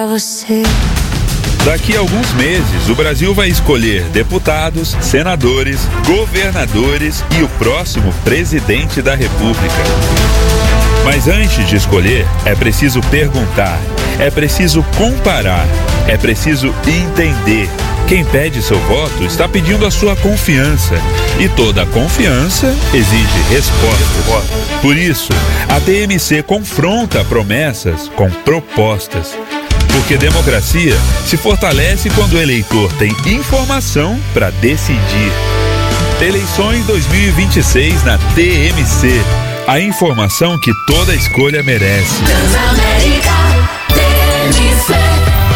Daqui a alguns meses, o Brasil vai escolher deputados, senadores, governadores e o próximo presidente da República. Mas antes de escolher, é preciso perguntar, é preciso comparar, é preciso entender. Quem pede seu voto está pedindo a sua confiança. E toda confiança exige respostas. Por isso, a TMC confronta promessas com propostas. Porque democracia se fortalece quando o eleitor tem informação para decidir. Eleições 2026 na TMC. A informação que toda escolha merece. Transamérica, TMC.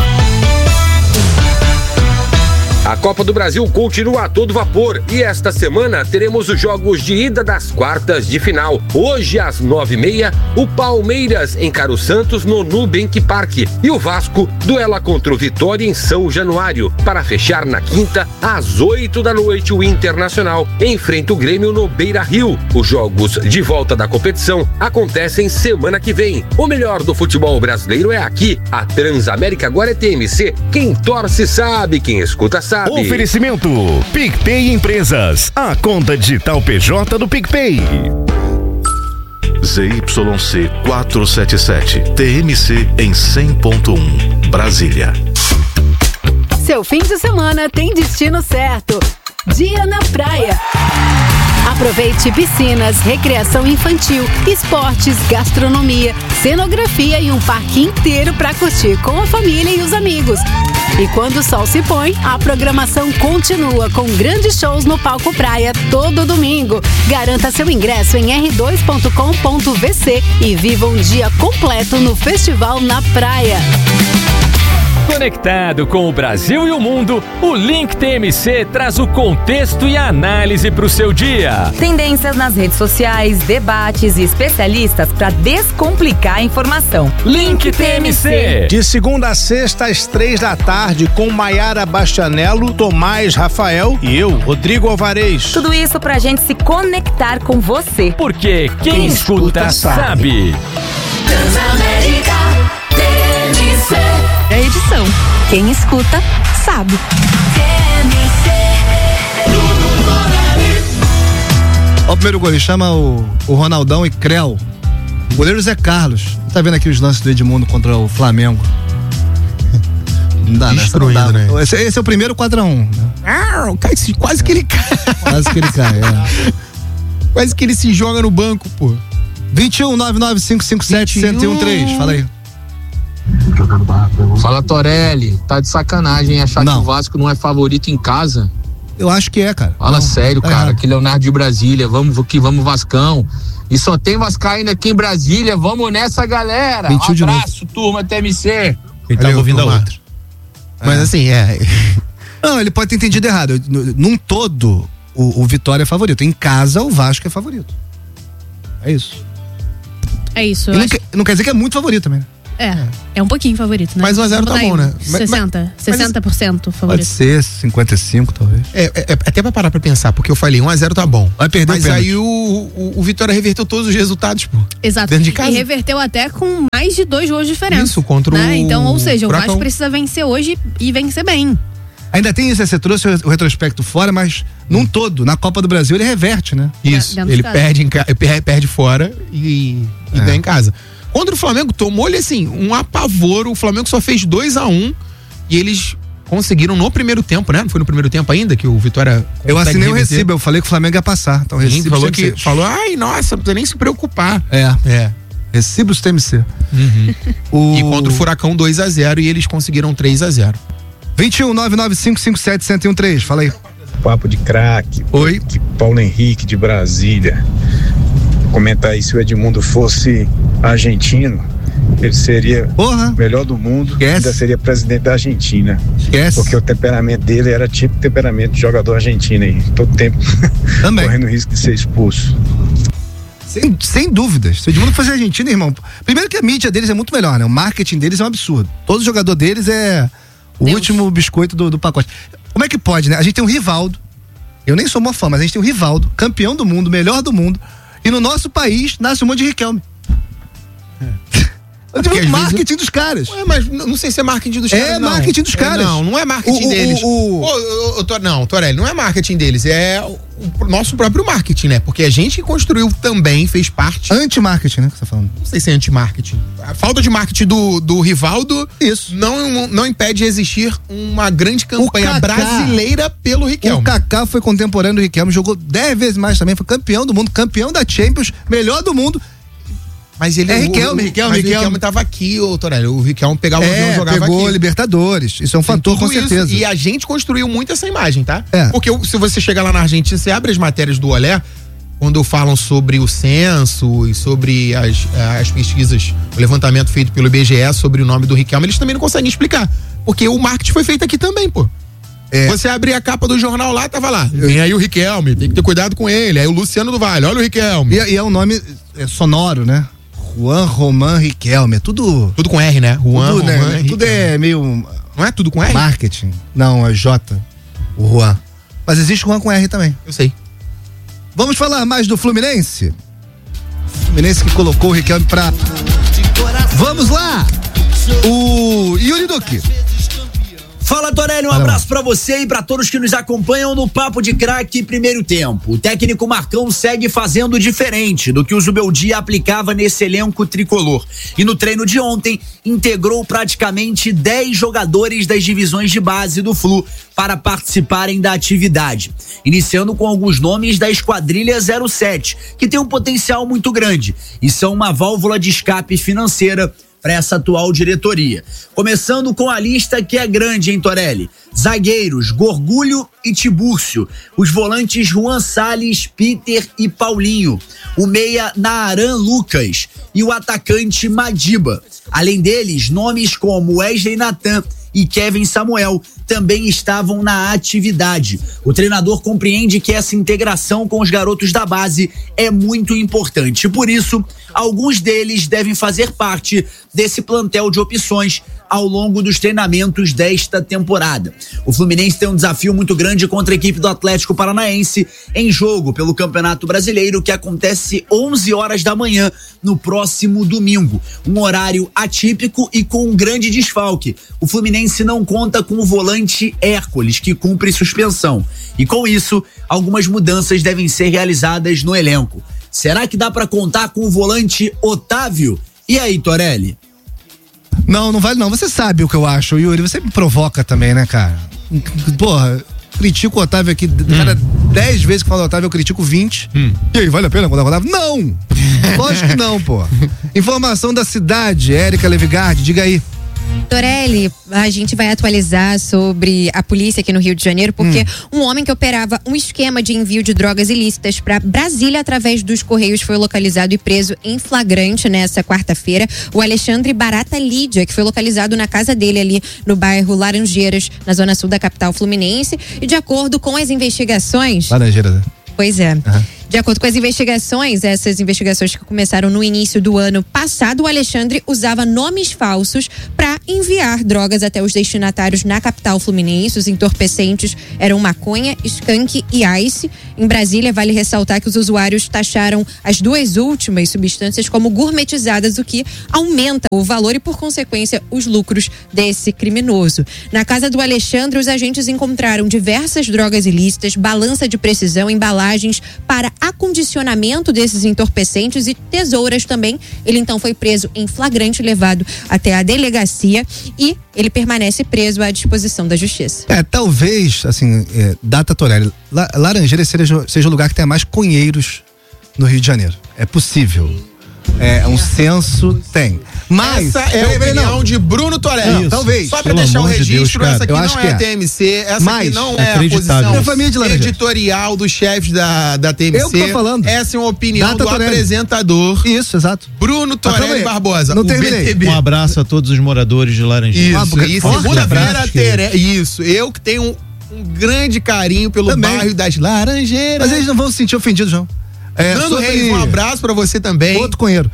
A Copa do Brasil continua a todo vapor e esta semana teremos os jogos de ida das quartas de final. Hoje, às 9h30, o Palmeiras encara o Santos no Nubank Park e o Vasco duela contra o Vitória em São Januário. Para fechar na quinta, às 8 da noite, o Internacional enfrenta o Grêmio no Beira-Rio. Os jogos de volta da competição acontecem semana que vem. O melhor do futebol brasileiro é aqui. A Transamérica agora é TMC. Quem torce sabe, quem escuta sabe. Oferecimento PicPay Empresas, a conta digital PJ do PicPay. ZYC 477, TMC em 100.1, Brasília. Seu fim de semana tem destino certo. Dia na praia. Aproveite piscinas, recreação infantil, esportes, gastronomia, cenografia e um parque inteiro para curtir com a família e os amigos. E quando o sol se põe, a programação continua com grandes shows no Palco Praia todo domingo. Garanta seu ingresso em r2.com.vc e viva um dia completo no Festival na Praia. Conectado com o Brasil e o mundo, o Link TMC traz o contexto e a análise para o seu dia. Tendências nas redes sociais, debates e especialistas para descomplicar a informação. Link TMC. De segunda a sexta, às 3h, com Maiara Bastianello, Tomás Rafael e eu, Rodrigo Alvarez. Tudo isso pra gente se conectar com você. Porque quem escuta sabe. Transamérica, TMC. É edição. Quem escuta, sabe. Ó, o primeiro gol, ele chama o Ronaldão e Creu. O goleiro Zé Carlos. Tá vendo aqui os lances do Edmundo contra o Flamengo? Não dá, destruído, né? Esse é o primeiro 4x1. Quase que ele cai. Quase que ele cai, é. Quase que ele se joga no banco, pô. 21 99557 1013. Fala aí. Fala, Torelli, tá de sacanagem achar que o Vasco não é favorito em casa? Eu acho que é, cara. Fala sério, cara, que Leonardo de Brasília, vamos Vascão. E só tem vascaíno aqui em Brasília, vamos nessa, galera. Um abraço, turma TMC. Ele tava ouvindo a outra. Mas assim, Não, ele pode ter entendido errado. Num todo, o Vitória é favorito. Em casa, o Vasco é favorito. É isso. É isso. Não quer dizer que é muito favorito também. É um pouquinho favorito, né? Mas 1x0 tá bom, né? 60% favorito. Pode ser 55, talvez. Até pra parar pra pensar, porque eu falei 1x0 tá bom. Vai perder mas aí o Vitória reverteu todos os resultados, pô. Exato. Dentro de casa. E reverteu até com mais de 2 gols de diferença. Isso, contra o Então, ou seja, Furacão. o Vasco precisa vencer hoje e vencer bem. Ainda tem isso, você trouxe o retrospecto fora, mas num todo, na Copa do Brasil, ele reverte, né? Isso, ele perde fora e ganha em casa. Contra o Flamengo, tomou-lhe assim, um apavoro. O Flamengo só fez 2x1 e eles conseguiram no primeiro tempo, né? Não foi no primeiro tempo ainda que o Vitória... Eu assinei o recibo, eu falei que o Flamengo ia passar. Então, o recibo falou, ai, nossa, não precisa nem se preocupar. Recibos TMC. E contra o Furacão 2x0 e eles conseguiram 3x0. 21 99557 1013, fala aí. Papo de craque. Oi. Que Paulo Henrique de Brasília. Comentar aí, se o Edmundo fosse argentino, ele seria o melhor do mundo, ainda seria presidente da Argentina. Porque o temperamento dele era tipo temperamento de jogador argentino aí, todo tempo correndo risco de ser expulso. Sem dúvidas. Se o Edmundo fosse argentino, irmão, primeiro que a mídia deles é muito melhor, né? O marketing deles é um absurdo. Todo jogador deles é o último biscoito do pacote. Como é que pode, né? A gente tem o Rivaldo, eu nem sou mó fã, mas a gente tem o Rivaldo, campeão do mundo, melhor do mundo, e no nosso país nasce um monte de Riquelme. O marketing dos caras. Ué, mas não sei se é marketing dos caras. É marketing dos caras. Não é marketing deles. Não, Torelli, não é marketing deles. É o nosso próprio marketing, né? Porque a gente construiu também, fez parte. Anti-marketing, né? Que você tá falando. Não sei se é anti-marketing. A falta de marketing do Rivaldo não impede de existir uma grande campanha brasileira pelo Riquelme. O Kaká foi contemporâneo do Riquelme, jogou 10 vezes mais também, foi campeão do mundo, campeão da Champions, melhor do mundo. Mas ele Riquelme tava aqui, Torelli. O Riquelme pegava o avião e jogava pegou aqui. Libertadores. Isso é um fator, com certeza. E a gente construiu muito essa imagem, tá? Porque se você chegar lá na Argentina, você abre as matérias do Olé, quando falam sobre o censo e sobre as pesquisas, o levantamento feito pelo IBGE sobre o nome do Riquelme, eles também não conseguem explicar. Porque o marketing foi feito aqui também, pô. Você abrir a capa do jornal lá, tava lá. Vem aí o Riquelme, tem que ter cuidado com ele. Aí o Luciano do Vale, olha o Riquelme. E é um nome sonoro, né? Juan Román Riquelme, tudo com R, né? Juan, tudo, Román, tudo é meio... Não é tudo com R? Marketing. Não, é J, o Juan. Mas existe Juan com R também. Eu sei. Vamos falar mais do Fluminense? Fluminense que colocou o Riquelme pra... Vamos lá! O Yuri Duque. Fala, Torelli, um abraço pra você e pra todos que nos acompanham no Papo de Craque primeiro tempo. O técnico Marcão segue fazendo diferente do que o Zubeldia aplicava nesse elenco tricolor. E no treino de ontem, integrou praticamente 10 jogadores das divisões de base do Flu para participarem da atividade. Iniciando com alguns nomes da Esquadrilha 07, que tem um potencial muito grande e são uma válvula de escape financeira para essa atual diretoria. Começando com a lista que é grande, hein, Torelli? Zagueiros, Gorgulho e Tibúrcio. Os volantes Juan Salles, Peter e Paulinho. O meia Naaran Lucas. E o atacante Madiba. Além deles, nomes como Wesley Natan e Kevin Samuel também estavam na atividade. O treinador compreende que essa integração com os garotos da base é muito importante. Por isso, alguns deles devem fazer parte desse plantel de opções ao longo dos treinamentos desta temporada. O Fluminense tem um desafio muito grande contra a equipe do Atlético Paranaense em jogo pelo Campeonato Brasileiro, que acontece 11 horas da manhã no próximo domingo. Um horário atípico e com um grande desfalque. O Fluminense não conta com o volante Hércules, que cumpre suspensão. E com isso, algumas mudanças devem ser realizadas no elenco. Será que dá para contar com o volante Otávio? E aí, Torelli? Não vale não. Você sabe o que eu acho, Yuri. Você me provoca também, né, cara? Porra, critico o Otávio aqui. Cada 10 vezes que falo do Otávio, eu critico 20. E aí, vale a pena contar com o Otávio? Não! Lógico que não, pô. Informação da cidade, Érica Levigardi, diga aí. Torelli, a gente vai atualizar sobre a polícia aqui no Rio de Janeiro, porque um homem que operava um esquema de envio de drogas ilícitas para Brasília através dos Correios foi localizado e preso em flagrante nessa quarta-feira. O Alexandre Barata Lídia, que foi localizado na casa dele ali no bairro Laranjeiras, na zona sul da capital fluminense. E de acordo com as investigações... Laranjeiras, né? Pois é. De acordo com as investigações, essas investigações que começaram no início do ano passado, o Alexandre usava nomes falsos para enviar drogas até os destinatários na capital fluminense. Os entorpecentes eram maconha, skunk e ice. Em Brasília, vale ressaltar que os usuários taxaram as duas últimas substâncias como gourmetizadas, o que aumenta o valor e, por consequência, os lucros desse criminoso. Na casa do Alexandre, os agentes encontraram diversas drogas ilícitas, balança de precisão, embalagens para acondicionamento desses entorpecentes e tesouras também. Ele então foi preso em flagrante, levado até a delegacia e ele permanece preso à disposição da justiça. Talvez, assim, data Torelli, Laranjeiras seja o lugar que tenha mais conheiros no Rio de Janeiro. É possível. Um censo tem. Mas essa é a opinião de Bruno Torelli. Talvez. Só pra deixar o registro, Deus, essa aqui não é a TMC, essa aqui não é a posição editorial dos chefes da TMC. Eu que tô falando. Essa é uma opinião do apresentador. Isso, exato. Bruno Torelli Barbosa. Não terminei. BTB. Um abraço a todos os moradores de Laranjeiras. E segunda-feira isso. Eu que tenho um grande carinho pelo bairro das Laranjeiras. Mas eles não vão se sentir ofendidos, não. Nando Reis, um abraço pra você também. Outro conheiro.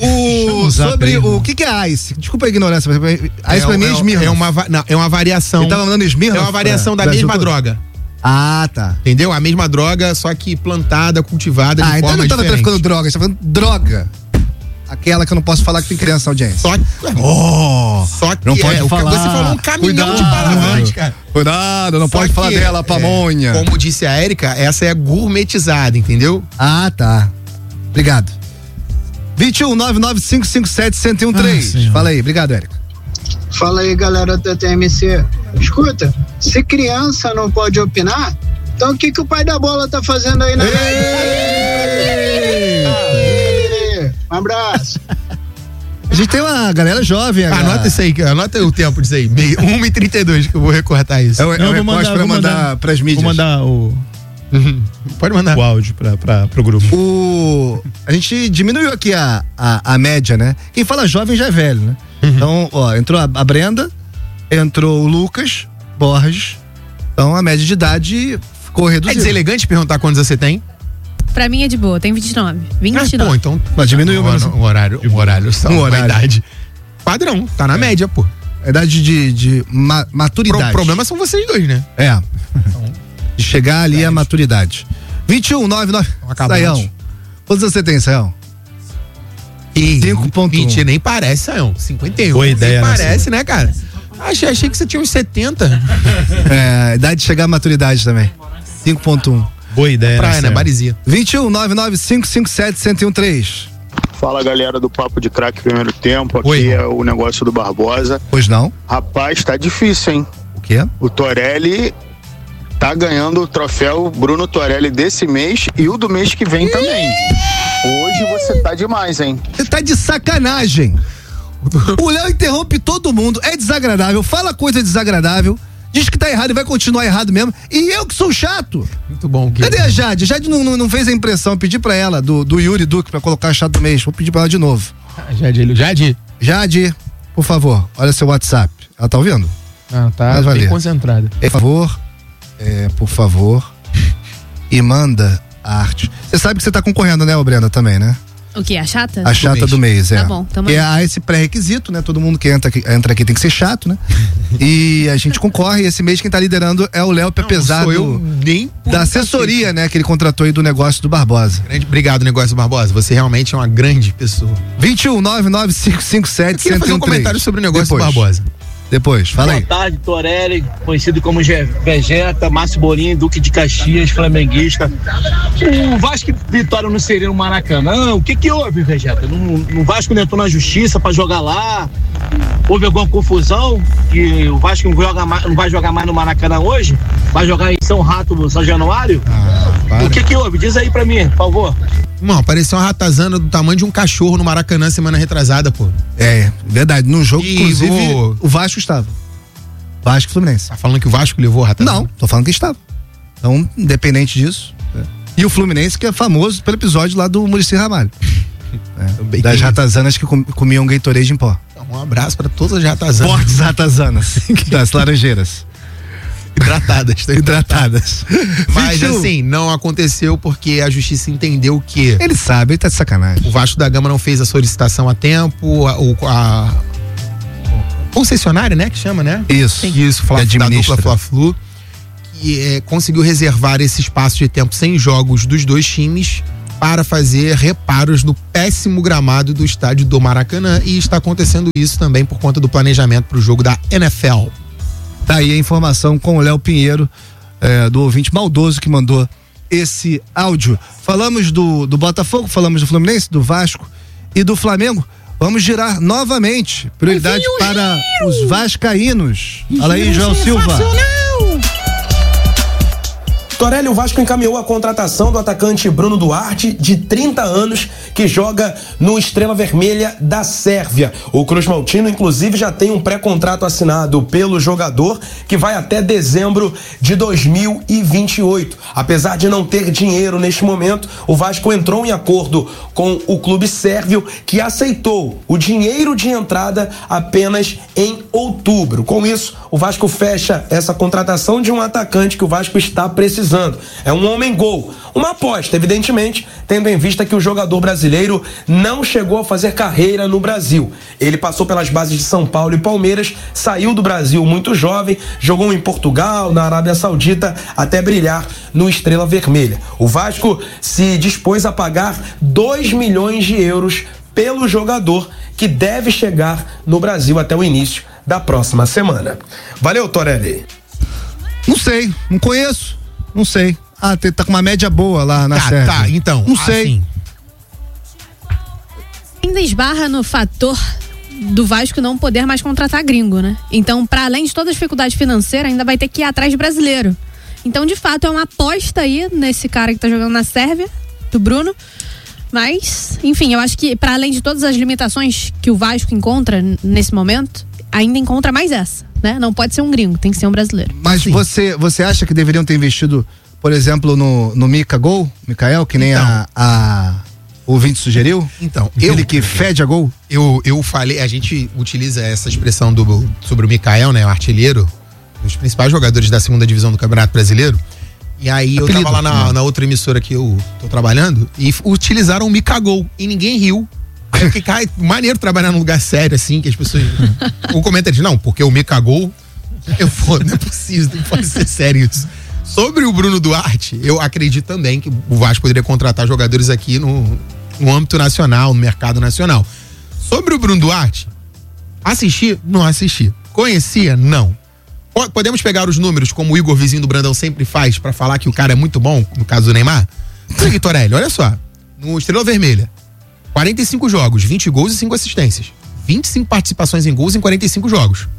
Sobre o que é Ice? Desculpa a ignorância, mas Ice pra mim é Esmirna. É uma variação. Ele tava mandando Esmirna? É uma variação da mesma droga. Ah, tá. Entendeu? A mesma droga, só que plantada, cultivada de forma então não tava diferente. traficando droga, você tá falando droga. aquela que eu não posso falar que tem criança na audiência. Só que não pode falar. Você falou um caminhão de palavrões, cara. Cuidado, não pode falar dela, pamonha. Como disse a Érica, essa é gourmetizada, entendeu? Ah, tá. Obrigado. 21-99557-1013. Fala aí, obrigado, Érica. Fala aí, galera da TMC. Escuta, se criança não pode opinar, então o que o pai da bola tá fazendo aí na Um abraço. A gente tem uma galera jovem agora. Anota isso aí, anota o tempo disso aí. 1h32 que eu vou recortar isso. Eu vou mandar pras mídias. Vou mandar o... Pode mandar o áudio pro grupo. A gente diminuiu aqui a média, né? Quem fala jovem já é velho, né? Então, ó, entrou a Brenda, entrou o Lucas Borges. Então a média de idade ficou reduzida. É deselegante perguntar quantos você tem? Pra mim é de boa, tem 29. 29. Pô, então. Mas diminuiu mesmo. Um horário só. Uma idade. Padrão, tá na média, pô. A idade de maturidade. O problema são vocês dois, né? É. De chegar ali a maturidade. 21-99. Saião. Quantos você tem, Saião? 5.1. Mentira, nem parece, Saião. 51. Boa ideia, nem parece, né, cara? Achei que você tinha uns 70. É, idade de chegar à maturidade também. 5.1. Boa ideia, praia, né? Barizia. 21-99557-1013. Fala, galera do Papo de Craque Primeiro Tempo. Aqui é o negócio do Barbosa. Pois não? Rapaz, tá difícil, hein? O quê? O Torelli tá ganhando o troféu Bruno Torelli desse mês e o do mês que vem também. Hoje você tá demais, hein? Você tá de sacanagem. O Léo interrompe todo mundo, é desagradável, fala coisa desagradável, diz que tá errado e vai continuar errado mesmo. E eu que sou chato. Muito bom. Cadê a Jade? A Jade não fez a impressão. Eu pedi pra ela, do Yuri Duque, pra colocar chato do mês. Vou pedir pra ela de novo. Jade, por favor, olha seu WhatsApp. Ela tá ouvindo? Ah, tá bem concentrada. Por favor, e manda a arte. Você sabe que você tá concorrendo, né, Brenda, também, né? O que? A chata? A chata do mês, é. Tá bom, tamo aí. Há esse pré-requisito, né? Todo mundo que entra aqui tem que ser chato, né? E a gente concorre, e esse mês quem tá liderando é o Léo Pepesado. Da assessoria, né? Que ele contratou aí do negócio do Barbosa. Obrigado, negócio do Barbosa. Você realmente é uma grande pessoa. 21-99557-1013. Eu queria fazer um comentário sobre o negócio do Barbosa. Depois, fala aí. Boa tarde, Torelli, conhecido como Vegeta, Márcio Bolinho, Duque de Caxias, flamenguista. O Vasco e Vitória não seria no Maracanã. O que houve, Vegeta? O Vasco não entrou na justiça pra jogar lá? Houve alguma confusão? Que o Vasco não vai jogar mais no Maracanã hoje? Vai jogar em São Rato, São Januário? O que houve? Diz aí pra mim, por favor. Mano, apareceu uma ratazana do tamanho de um cachorro no Maracanã semana retrasada, pô. É, verdade. No jogo, inclusive, o Vasco estava. Vasco e Fluminense. Tá falando que o Vasco levou a ratazana? Não, tô falando que estava. Então, independente disso. E o Fluminense, que é famoso pelo episódio lá do Muricy Ramalho. Das ratazanas que comiam Gatorade em pó. Um abraço pra todas as ratazanas. Fortes ratazanas. Das laranjeiras. Hidratadas. Mas assim, não aconteceu porque a justiça entendeu que... Ele sabe, ele tá de sacanagem. O Vasco da Gama não fez a solicitação a tempo, a concessionária, né, que chama, né? Isso. Da dupla Fla-Flu, que conseguiu reservar esse espaço de tempo sem jogos dos dois times para fazer reparos no péssimo gramado do estádio do Maracanã, e está acontecendo isso também por conta do planejamento para o jogo da NFL. Tá aí a informação com o Léo Pinheiro, do ouvinte maldoso que mandou esse áudio. Falamos do Botafogo, falamos do Fluminense, do Vasco e do Flamengo. Vamos girar novamente. Prioridade para os vascaínos. Olha aí, João Silva. Torelli, o Vasco encaminhou a contratação do atacante Bruno Duarte, de 30 anos, que joga no Estrela Vermelha da Sérvia. O Cruz Maltino, inclusive, já tem um pré-contrato assinado pelo jogador, que vai até dezembro de 2028. Apesar de não ter dinheiro neste momento, o Vasco entrou em acordo com o clube sérvio, que aceitou o dinheiro de entrada apenas em outubro. Com isso, o Vasco fecha essa contratação de um atacante que o Vasco está precisando. É um homem-gol. Uma aposta, evidentemente, tendo em vista que o jogador brasileiro não chegou a fazer carreira no Brasil. Ele passou pelas bases de São Paulo e Palmeiras, saiu do Brasil muito jovem, jogou em Portugal, na Arábia Saudita, até brilhar no Estrela Vermelha. O Vasco se dispôs a pagar 2 milhões de euros pelo jogador, que deve chegar no Brasil até o início da próxima semana. Valeu, Torelli. Não sei, não conheço, não sei. Tá com uma média boa lá na Sérvia. Tá, então. Não sei. Assim, Ainda esbarra no fator do Vasco não poder mais contratar gringo, né? Então, para além de toda a dificuldade financeira, ainda vai ter que ir atrás de brasileiro. Então, de fato, é uma aposta aí nesse cara que tá jogando na Sérvia, do Bruno. Mas, enfim, eu acho que para além de todas as limitações que o Vasco encontra nesse momento, ainda encontra mais essa, né? Não pode ser um gringo, tem que ser um brasileiro. Mas você acha que deveriam ter investido, por exemplo, no Mikael, que nem o ouvinte sugeriu? Então, ele que fede a gol? Eu falei, a gente utiliza essa expressão sobre o Mikael, né? O artilheiro, um dos principais jogadores da segunda divisão do Campeonato Brasileiro. E aí eu tava lá na outra emissora que eu tô trabalhando e utilizaram o Mikagol e ninguém riu. Porque, cara, maneiro trabalhar num lugar sério assim, que as pessoas. O comentário diz, não, porque o Mikagol. Não é possível, não pode ser sério isso. Sobre o Bruno Duarte, eu acredito também que o Vasco poderia contratar jogadores aqui no âmbito nacional, no mercado nacional. Sobre o Bruno Duarte, assisti? Não assisti. Conhecia? Não. Podemos pegar os números, como o Igor Vizinho do Brandão sempre faz, pra falar que o cara é muito bom, no caso do Neymar? Aqui, Torelli, olha só. No Estrela Vermelha, 45 jogos, 20 gols e 5 assistências. 25 participações em gols em 45 jogos.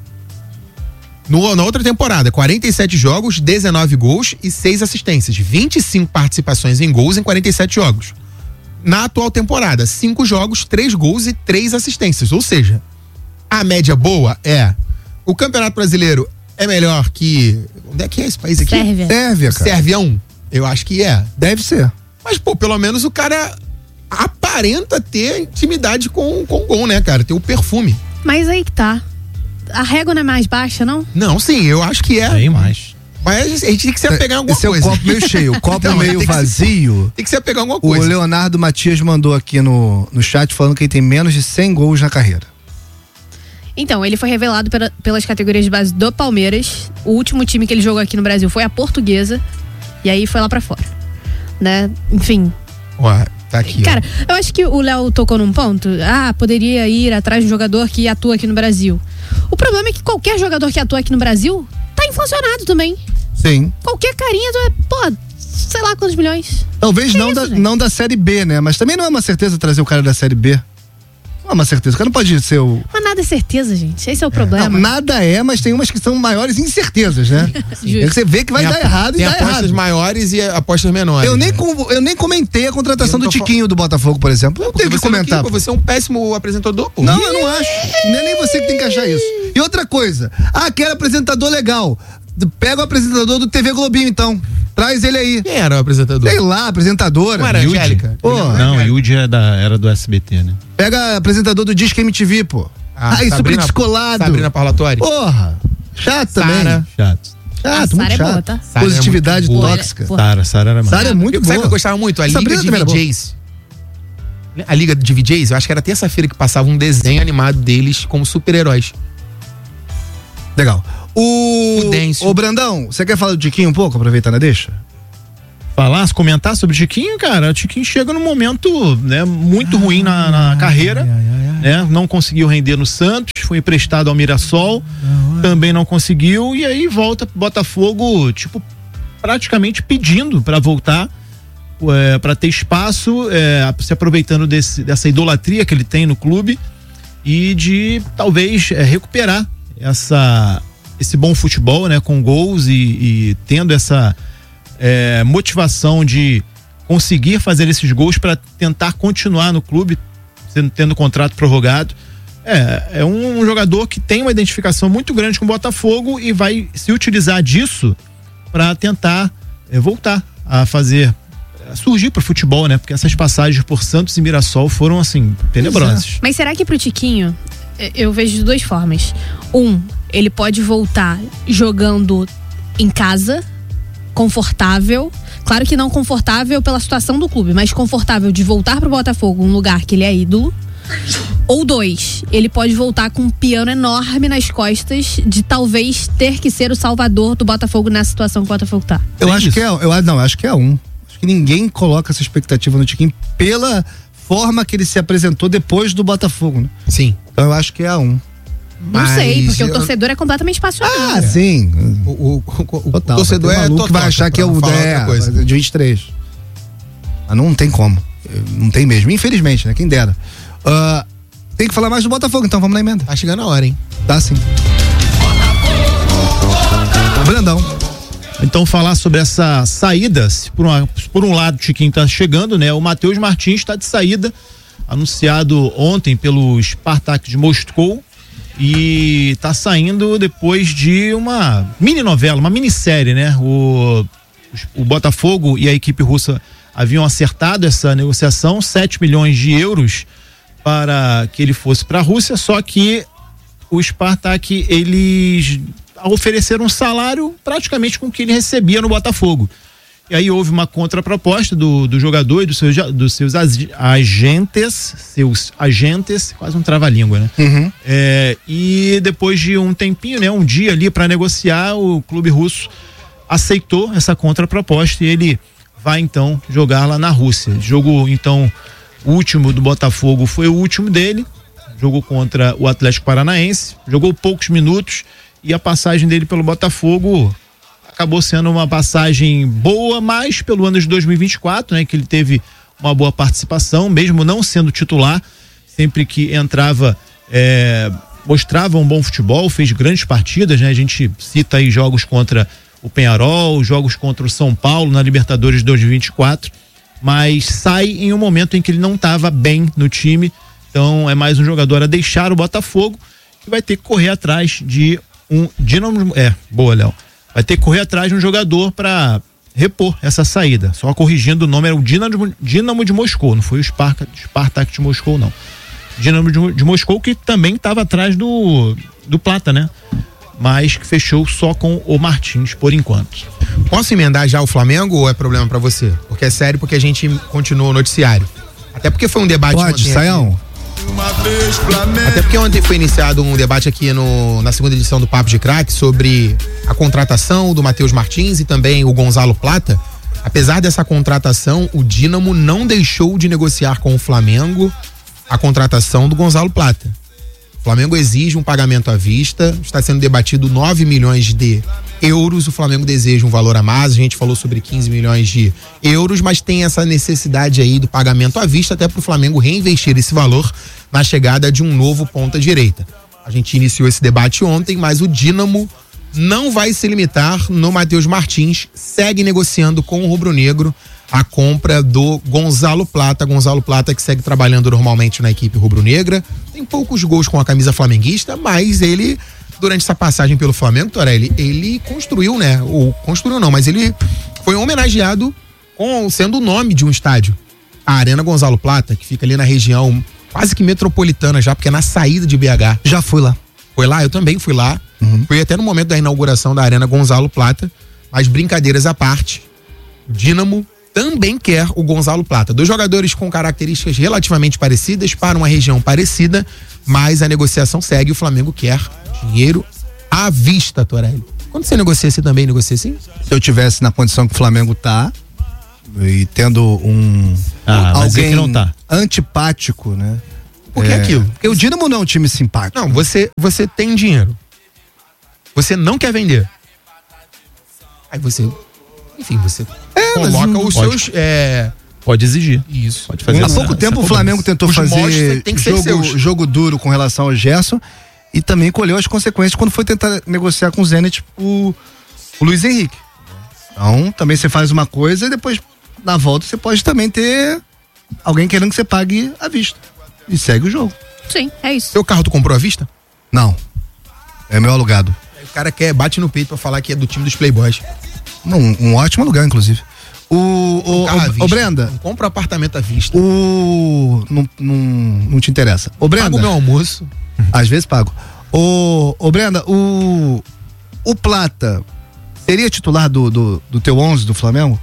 Na outra temporada, 47 jogos, 19 gols e 6 assistências. 25 participações em gols em 47 jogos. Na atual temporada, 5 jogos, 3 gols e 3 assistências. Ou seja, a média boa é... O Campeonato Brasileiro é melhor que... Onde é que é esse país aqui? Sérvia, cara. Sérvia 1. Eu acho que é. Deve ser. Mas, pô, pelo menos o cara aparenta ter intimidade com o gol, né, cara? Ter o perfume. Mas aí que tá. A régua não é mais baixa, não? Não, sim, eu acho que é. Bem mais. Mas a gente tem que se apegar em alguma coisa. Esse é o copo meio cheio. O copo meio vazio. Tem que se apegar em alguma coisa. O Leonardo Matias mandou aqui no chat falando que ele tem menos de 100 gols na carreira. Então, ele foi revelado pelas categorias de base do Palmeiras. O último time que ele jogou aqui no Brasil foi a Portuguesa. E aí foi lá pra fora. Né? Enfim. Ué, tá aqui. Cara, eu acho que o Léo tocou num ponto. Poderia ir atrás de um jogador que atua aqui no Brasil. O problema é que qualquer jogador que atua aqui no Brasil tá inflacionado também. Sim. Qualquer carinha, sei lá quantos milhões. Talvez não da Série B, né? Mas também não é uma certeza trazer o cara da Série B. Não é uma certeza, o cara não pode ser o... Mas nada é certeza, gente, esse é o problema. Não, nada é, mas tem umas que são maiores incertezas, né? É que você vê que vai dar errado e dá errado. Tem apostas maiores e apostas menores. Eu nem comentei a contratação do Tiquinho do Botafogo, por exemplo. Eu tenho que comentar. Você é um péssimo apresentador, pô. Não, eu não acho. Não é nem você que tem que achar isso. E outra coisa, quero apresentador legal. Pega o apresentador do TV Globinho, então. Traz ele aí. Quem era o apresentador? Sei lá, apresentadora. Não era Angélica? Não, Yudi era do SBT, né? Pega apresentador do Disque MTV, pô. Super descolado. Sabrina Parlatori. Porra. Chato também. Chato. Muito chato. Boa, tá? Positividade tóxica. Sara era Sara é muito boa. Sabe o que eu gostava muito? A Liga de VJs. A Liga de VJs, eu acho que era terça-feira que passava um desenho animado deles como super-heróis. Legal. O Brandão, você quer falar do Tiquinho um pouco, aproveitando a deixa? Comentar sobre o Tiquinho, cara. O Tiquinho chega num momento, né, muito ruim na carreira, né? Não conseguiu render no Santos, foi emprestado ao Mirassol, também não conseguiu, e aí volta pro Botafogo, tipo, praticamente pedindo pra voltar, pra ter espaço, se aproveitando dessa idolatria que ele tem no clube e de talvez recuperar esse bom futebol, né, com gols e tendo essa motivação de conseguir fazer esses gols para tentar continuar no clube, tendo contrato prorrogado. É um jogador que tem uma identificação muito grande com o Botafogo e vai se utilizar disso para tentar voltar a surgir pro futebol, né? Porque essas passagens por Santos e Mirassol foram, assim, tenebrosas. Mas será que pro Tiquinho, eu vejo de duas formas. Ele pode voltar jogando em casa, confortável. Claro que não confortável pela situação do clube, mas confortável de voltar pro Botafogo, um lugar que ele é ídolo. Ou 2, ele pode voltar com um piano enorme nas costas de talvez ter que ser o salvador do Botafogo nessa situação que o Botafogo tá. Acho que é 1. Acho que ninguém coloca essa expectativa no Tiquinho pela forma que ele se apresentou depois do Botafogo, né? Sim. Então eu acho que é A1. Não sei, porque o torcedor é completamente passional. Ah, sim. O torcedor é maluco que vai achar que é o 10 de 23. Mas não tem como. Não tem mesmo. Infelizmente, né? Quem dera. Tem que falar mais do Botafogo, então vamos na emenda. Tá chegando a hora, hein? Tá sim. Brandão. Então falar sobre essa saída, se por um lado o Tiquinho tá chegando, né? O Matheus Martins está de saída, anunciado ontem pelo Spartak de Moscou, e tá saindo depois de uma mini-novela, uma minissérie, né? O Botafogo e a equipe russa haviam acertado essa negociação, 7 milhões de euros para que ele fosse para a Rússia, só que o Spartak, eles ofereceram um salário praticamente com o que ele recebia no Botafogo. E aí houve uma contraproposta do jogador e dos seus agentes, quase um trava-língua, né? Uhum. E depois de um tempinho, né, um dia ali para negociar, o clube russo aceitou essa contraproposta e ele vai então jogar lá na Rússia. Jogo então o último do Botafogo foi o último dele, jogou contra o Atlético Paranaense, jogou poucos minutos e a passagem dele pelo Botafogo acabou sendo uma passagem boa, mas pelo ano de 2024, né, que ele teve uma boa participação, mesmo não sendo titular, sempre que entrava, mostrava um bom futebol, fez grandes partidas, né? A gente cita aí jogos contra o Peñarol, jogos contra o São Paulo na Libertadores de 2024, mas sai em um momento em que ele não estava bem no time, então é mais um jogador a deixar o Botafogo, que vai ter que correr atrás de um Dinamo, boa, Léo, vai ter que correr atrás de um jogador para repor essa saída. Só corrigindo, o nome era o Dinamo de Moscou, não foi o Spartak de Moscou, não. Dinamo de Moscou, que também estava atrás do Plata, né? Mas que fechou só com o Martins por enquanto. Posso emendar já o Flamengo ou é problema pra você? Porque é sério, porque a gente continua o noticiário. Até porque foi um debate ontem. Saião. Até porque ontem foi iniciado um debate aqui na segunda edição do Papo de Craque sobre a contratação do Matheus Martins e também o Gonzalo Plata. Apesar dessa contratação, o Dínamo não deixou de negociar com o Flamengo a contratação do Gonzalo Plata. O Flamengo exige um pagamento à vista, está sendo debatido 9 milhões de euros, o Flamengo deseja um valor a mais, a gente falou sobre 15 milhões de euros, mas tem essa necessidade aí do pagamento à vista até para o Flamengo reinvestir esse valor na chegada de um novo ponta-direita. A gente iniciou esse debate ontem, mas o Dínamo não vai se limitar no Matheus Martins, segue negociando com o rubro-negro a compra do Gonzalo Plata que segue trabalhando normalmente na equipe rubro-negra, tem poucos gols com a camisa flamenguista, mas ele, durante essa passagem pelo Flamengo, Torelli, ele construiu, né, ou construiu não, mas ele foi homenageado sendo o nome de um estádio, a Arena Gonzalo Plata, que fica ali na região quase que metropolitana já, porque é na saída de BH. Já fui lá. Foi lá? Eu também fui lá, fui até no momento da inauguração da Arena Gonzalo Plata, mas brincadeiras à parte, o Dínamo também quer o Gonzalo Plata. Dois jogadores com características relativamente parecidas para uma região parecida, mas a negociação segue. O Flamengo quer dinheiro à vista, Torelli. Quando você negocia, você também negocia assim? Se eu tivesse na condição que o Flamengo tá e tendo alguém não tá antipático, né? Por que aquilo? Porque o Dínamo não é um time simpático. Não, você tem dinheiro. Você não quer vender. Aí você coloca os seus. Pode exigir. Isso. Pode fazer. Há pouco tempo o Flamengo tentou fazer jogo duro com relação ao Gerson e também colheu as consequências quando foi tentar negociar com o Zenit o Luiz Henrique. Então também você faz uma coisa e depois na volta você pode também ter alguém querendo que você pague à vista. E segue o jogo. Sim, é isso. Seu carro tu comprou à vista? Não. É meu alugado. O cara bate no peito pra falar que é do time dos Playboys. Um ótimo lugar, inclusive. O Brenda. Não compra apartamento à vista. Não te interessa. O Brenda. Pago o meu almoço. Às vezes pago. O Brenda, o Plata seria titular do teu 11 do Flamengo?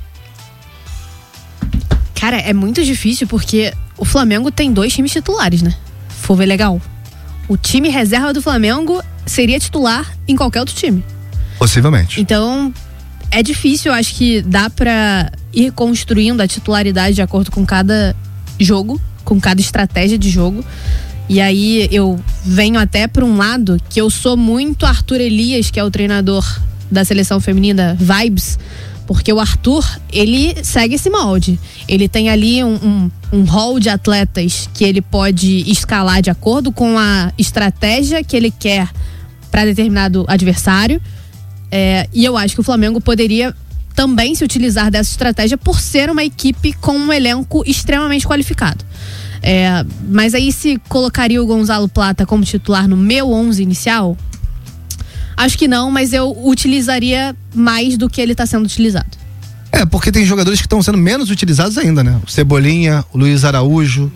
Cara, é muito difícil porque o Flamengo tem 2 times titulares, né? For ver legal. O time reserva do Flamengo seria titular em qualquer outro time. Possivelmente. Então, é difícil, eu acho que dá pra ir construindo a titularidade de acordo com cada jogo, com cada estratégia de jogo. E aí eu venho até para um lado que eu sou muito Arthur Elias, que é o treinador da seleção feminina Vibes, porque o Arthur, ele segue esse molde. Ele tem ali um hall de atletas que ele pode escalar de acordo com a estratégia que ele quer para determinado adversário. E eu acho que o Flamengo poderia também se utilizar dessa estratégia por ser uma equipe com um elenco extremamente qualificado. Mas aí se colocaria o Gonzalo Plata como titular no meu 11 inicial? Acho que não, mas eu utilizaria mais do que ele está sendo utilizado. Porque tem jogadores que estão sendo menos utilizados ainda, né? O Cebolinha, o Luiz Araújo.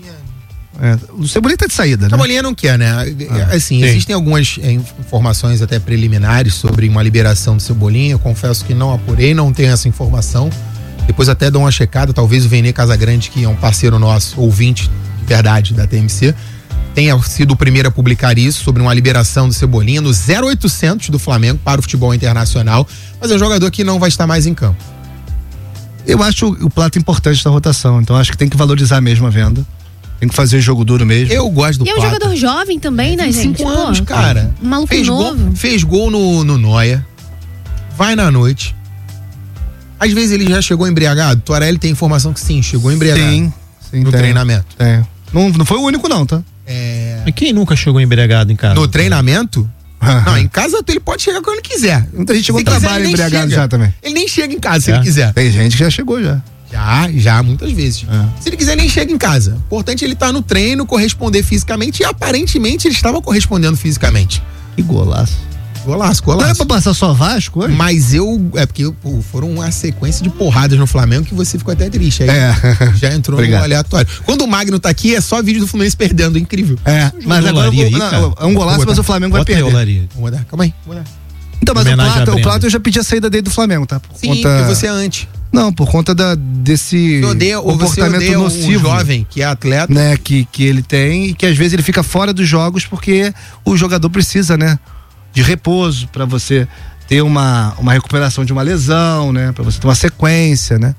O Cebolinha tá de saída, né? O Cebolinha não quer, né? Assim, existem algumas informações até preliminares sobre uma liberação do Cebolinha. Eu confesso que não apurei, não tenho essa informação. Depois até dou uma checada, talvez o Vene Casagrande, que é um parceiro nosso, ouvinte de verdade da TMC, tenha sido o primeiro a publicar isso, sobre uma liberação do Cebolinha no 0800 do Flamengo para o futebol internacional, mas é um jogador que não vai estar mais em campo. Eu acho o Plata importante na rotação, então acho que tem que valorizar mesmo a venda. Tem que fazer jogo duro mesmo. Eu gosto do Plata. E é um jogador jovem também, né, gente? 5 anos, cara. Um maluco novo. Fez gol no Noia. Vai na noite. Às vezes ele já chegou embriagado. Torelli tem informação que sim, chegou embriagado. Sim, no treinamento. Não foi o único não, tá? Mas quem nunca chegou embriagado em casa? No treinamento? Não, em casa ele pode chegar quando quiser. Muita gente chegou no trabalho embriagado já também. Ele nem chega em casa se ele quiser. Tem gente que já chegou já. Já, muitas vezes. Se ele quiser, nem chega em casa. Importante ele estar no treino, corresponder fisicamente, e aparentemente ele estava correspondendo fisicamente. Que golaço. Golaço. Não é pra passar só Vasco hoje? Mas porque foram uma sequência de porradas no Flamengo que você ficou até triste. Aí já entrou no aleatório. Quando o Magno tá aqui, é só vídeo do Fluminense perdendo, incrível. Mas agora é um golaço, mas o Flamengo vai perder. Calma aí. Então, mas o Plata eu já pedi a saída dele do Flamengo, tá? Porque você é anti. Não, por conta desse comportamento nocivo, um jovem que é atleta, né, que ele tem, e que às vezes ele fica fora dos jogos porque o jogador precisa, né, de repouso para você ter uma recuperação de uma lesão, né, para você ter uma sequência, né?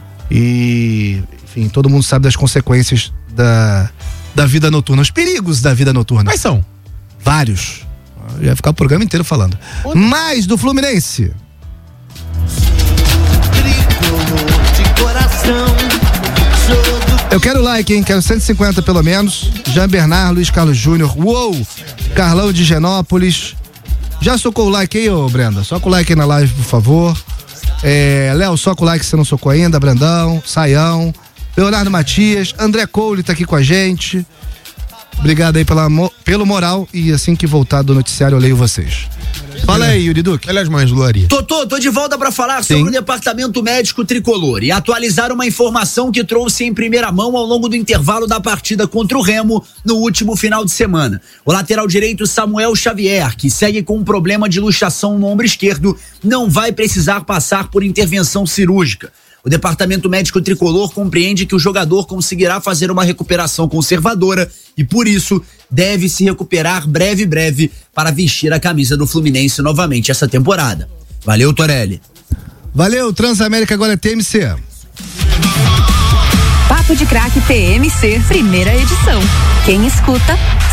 E, enfim, todo mundo sabe das consequências da vida noturna, os perigos da vida noturna. Quais são? Vários. Eu ia ficar o programa inteiro falando. Mais do Fluminense. Eu quero like, hein? Quero 150 pelo menos. Jean Bernard, Luiz Carlos Júnior. Uou! Carlão de Genópolis. Já socou o like aí, ô Brenda? Soca o like aí na live, por favor. Léo, soca o like se você não socou ainda. Brandão, Saião, Leonardo Matias, André Cole tá aqui com a gente. Obrigado aí pelo moral, e assim que voltar do noticiário eu leio vocês. Fala aí, Yuri Duque. Olha as mães do Lari. Tô de volta pra falar sobre o Departamento Médico Tricolor e atualizar uma informação que trouxe em primeira mão ao longo do intervalo da partida contra o Remo no último final de semana. O lateral direito Samuel Xavier, que segue com um problema de luxação no ombro esquerdo, não vai precisar passar por intervenção cirúrgica. O Departamento Médico Tricolor compreende que o jogador conseguirá fazer uma recuperação conservadora e, por isso, deve se recuperar breve para vestir a camisa do Fluminense novamente essa temporada. Valeu, Torelli. Valeu, Transamérica agora é TMC. Papo de Craque TMC, primeira edição. Quem escuta,